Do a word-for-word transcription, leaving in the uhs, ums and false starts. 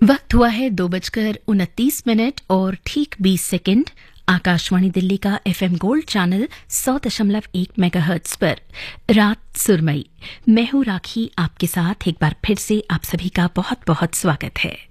वक्त हुआ है दो बजकर उनतीस मिनट और ठीक बीस सेकंड। आकाशवाणी दिल्ली का एफएम गोल्ड चैनल सौ दशमलव एक मेगाहर्ट्ज पर रात सुरमई। मैं हूं राखी, आपके साथ एक बार फिर से आप सभी का बहुत बहुत स्वागत है।